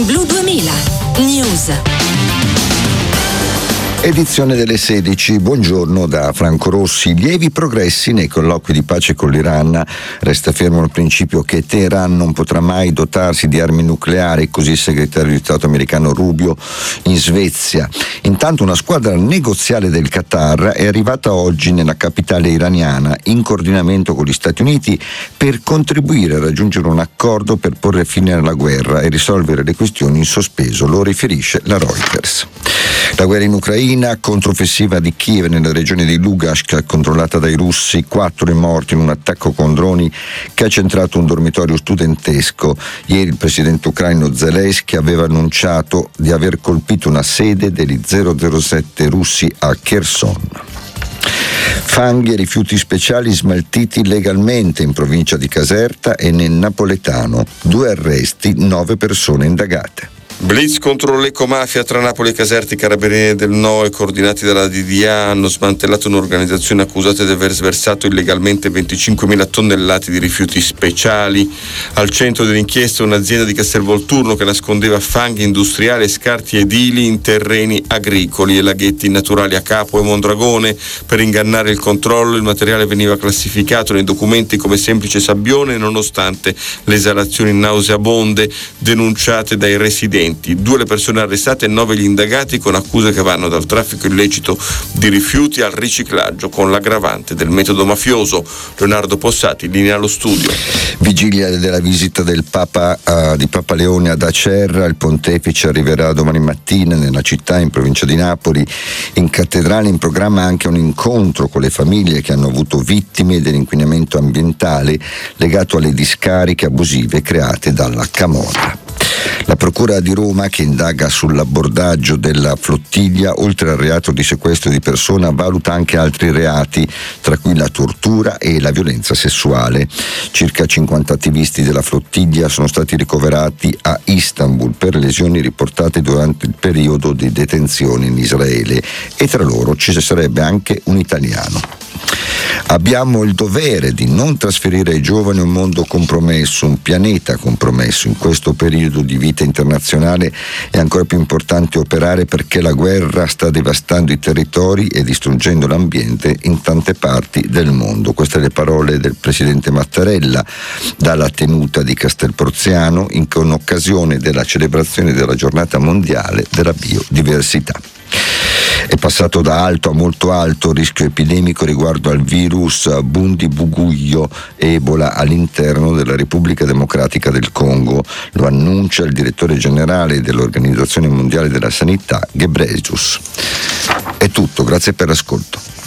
Blu 2000 News. Edizione delle 16. Buongiorno da Franco Rossi. Lievi progressi nei colloqui di pace con l'Iran. Resta fermo il principio che Teheran non potrà mai dotarsi di armi nucleari, così il segretario di Stato americano Rubio in Svezia. Intanto una squadra negoziale del Qatar è arrivata oggi nella capitale iraniana in coordinamento con gli Stati Uniti per contribuire a raggiungere un accordo per porre fine alla guerra e risolvere le questioni in sospeso, lo riferisce la Reuters. La guerra in Ucraina, controffensiva di Kiev nella regione di Lugansk controllata dai russi, 4 i morti in un attacco con droni che ha centrato un dormitorio studentesco. Ieri il presidente ucraino Zelensky aveva annunciato di aver colpito una sede degli 007 russi a Kherson. Fanghi e rifiuti speciali smaltiti legalmente in provincia di Caserta e nel Napoletano. 2 arresti, 9 persone indagate. Blitz contro l'ecomafia tra Napoli e Caserta. I carabinieri del NOE, coordinati dalla DDA, hanno smantellato un'organizzazione accusata di aver sversato illegalmente 25.000 tonnellate di rifiuti speciali. Al centro dell'inchiesta un'azienda di Castelvolturno che nascondeva fanghi industriali e scarti edili in terreni agricoli e laghetti naturali a Capo e Mondragone. Per ingannare il controllo il materiale veniva classificato nei documenti come semplice sabbione nonostante le esalazioni nauseabonde denunciate dai residenti. 2 le persone arrestate e 9 gli indagati con accuse che vanno dal traffico illecito di rifiuti al riciclaggio con l'aggravante del metodo mafioso. Leonardo Possati, linea allo studio. Vigilia della visita del Papa di Papa Leone ad Acerra. Il pontefice arriverà domani mattina nella città in provincia di Napoli. In cattedrale in programma anche un incontro con le famiglie che hanno avuto vittime dell'inquinamento ambientale legato alle discariche abusive create dalla camorra. La Procura di Roma, che indaga sull'abbordaggio della flottiglia, oltre al reato di sequestro di persona, valuta anche altri reati, tra cui la tortura e la violenza sessuale. Circa 50 attivisti della flottiglia sono stati ricoverati a Istanbul per lesioni riportate durante il periodo di detenzione in Israele e tra loro ci sarebbe anche un italiano. Abbiamo il dovere di non trasferire ai giovani un mondo compromesso, un pianeta compromesso. In questo periodo di vita internazionale è ancora più importante operare perché la guerra sta devastando i territori e distruggendo l'ambiente in tante parti del mondo. Queste le parole del presidente Mattarella dalla tenuta di Castelporziano in occasione della celebrazione della giornata mondiale della biodiversità. È passato da alto a molto alto il rischio epidemico riguardo al virus Bundibugyo Ebola all'interno della Repubblica Democratica del Congo. Lo annuncia il direttore generale dell'Organizzazione Mondiale della Sanità, Ghebreyesus. È tutto, grazie per l'ascolto.